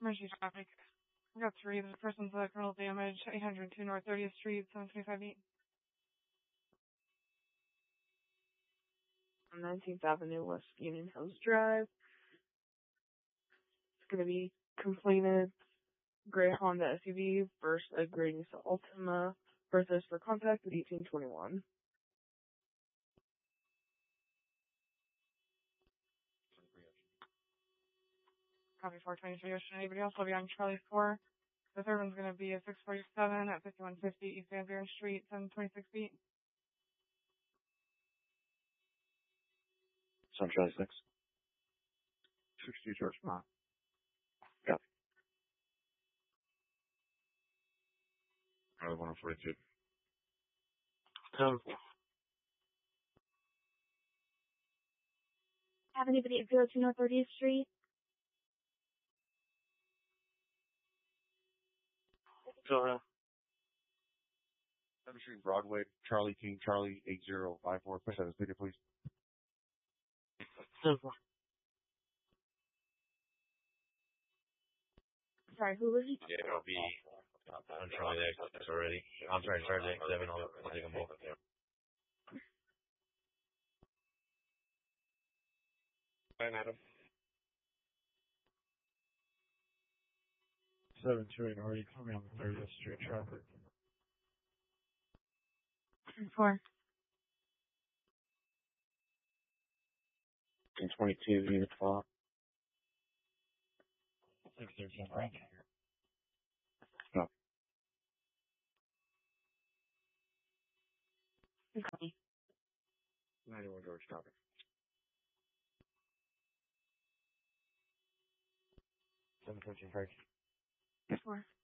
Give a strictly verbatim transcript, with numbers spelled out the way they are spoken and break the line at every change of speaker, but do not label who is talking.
Emergency traffic. We got three. There's a person's uh, criminal damage, eight hundred two North thirtieth Street, seven twenty-five eight.
nineteenth Avenue West Union Hills Drive. It's going to be completed gray Honda S U V versus a gray Nissan Altima. Birthdays for contact at eighteen twenty-one.
Copy four twenty-three Ocean. Anybody else will be on Charlie four. The third one's going to be a six forty-seven at fifty-one fifty East Van Buren Street, seven twenty-six feet.
It's on Charlie six. sixty George Mott. Copy. Charlie one forty-two.
Um,
Have anybody at zero two North thirtieth Street?
so, uh,
seventh Street Broadway, Charlie King, Charlie eight zero five four. Push that as ticket, please.
so,
Sorry, who was he?
Yeah, it'll be on Charlie X already. I'm sorry, Charlie X seven. I'll, I'll take them both.
Bye, madam.
seven two eight already coming on the thirtieth Street traffic.
Four.
twenty-two unit clock. six thirteen right. No.
Copy.
ninety-one George traffic. seven thirteen Frank.
Four.